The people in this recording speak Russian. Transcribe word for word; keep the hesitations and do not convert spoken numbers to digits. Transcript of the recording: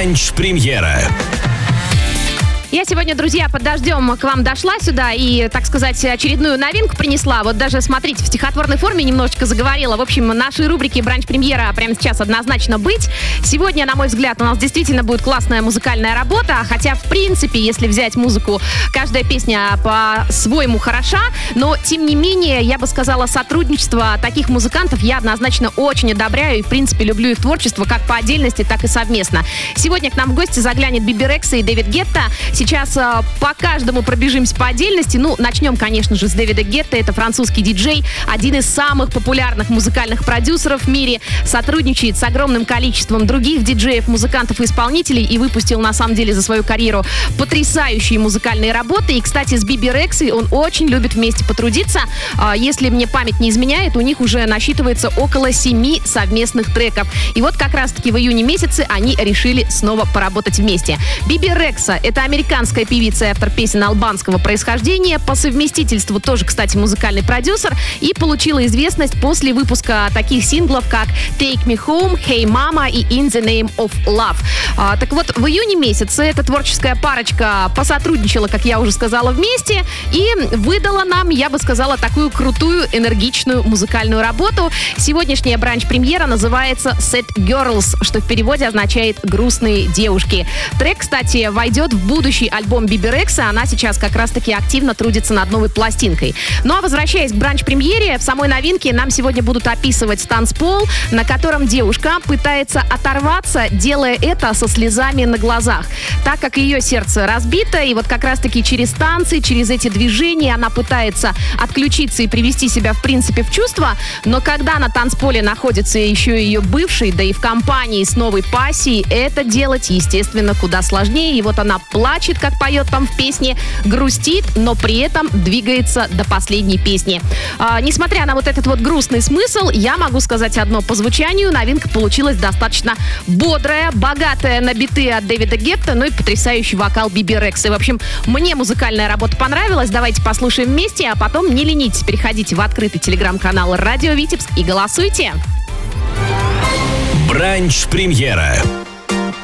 Бранч-премьера. Я сегодня, друзья, под дождем к вам дошла сюда и, так сказать, очередную новинку принесла. Вот даже, смотрите, в стихотворной форме немножечко заговорила. В общем, нашей рубрики «Бранч-премьера» прямо сейчас однозначно быть. Сегодня, на мой взгляд, у нас действительно будет классная музыкальная работа. Хотя, в принципе, если взять музыку, каждая песня по-своему хороша. Но, тем не менее, я бы сказала, сотрудничество таких музыкантов я однозначно очень одобряю. И, в принципе, люблю их творчество как по отдельности, так и совместно. Сегодня к нам в гости заглянет Биби Рекса и Дэвид Гетта. Сейчас э, по каждому пробежимся по отдельности. Ну, начнем, конечно же, с Дэвида Гетта. Это французский диджей, один из самых популярных музыкальных продюсеров в мире. Сотрудничает с огромным количеством других диджеев, музыкантов и исполнителей. И выпустил, на самом деле, за свою карьеру потрясающие музыкальные работы. И, кстати, с Биби Рексой он очень любит вместе потрудиться. Э, если мне память не изменяет, у них уже насчитывается около семи совместных треков. И вот как раз-таки в июне месяце они решили снова поработать вместе. Биби Рекса — это американская певица и автор песен албанского происхождения, по совместительству тоже, кстати, музыкальный продюсер, и получила известность после выпуска таких синглов, как «Take Me Home», «Hey Mama» и «In the Name of Love». А, так вот, в июне месяце эта творческая парочка посотрудничала, как я уже сказала, вместе и выдала нам, я бы сказала, такую крутую, энергичную музыкальную работу. Сегодняшняя бранч-премьера называется «Sad Girls», что в переводе означает «грустные девушки». Трек, кстати, войдет в будущий альбом Биби Рекса. Она сейчас как раз-таки активно трудится над новой пластинкой. Ну а возвращаясь к бранч-премьере, в самой новинке нам сегодня будут описывать танцпол, на котором девушка пытается оторваться, делая это со слезами на глазах. Так как ее сердце разбито, и вот как раз-таки через танцы, через эти движения она пытается отключиться и привести себя, в принципе, в чувство. Но когда на танцполе находится еще ее бывший, да и в компании с новой пассией, это делать, естественно, куда сложнее. И вот она плачет, как поет там в песне, грустит, но при этом двигается до последней песни. А, несмотря на вот этот вот грустный смысл, я могу сказать одно: по звучанию новинка получилась достаточно бодрая, богатая на биты от Дэвида Гетта, ну и потрясающий вокал Биби Рекса. И, в общем, мне музыкальная работа понравилась. Давайте послушаем вместе, а потом не ленитесь, переходите в открытый телеграм-канал «Радио Витебск» и голосуйте. Бранч-премьера.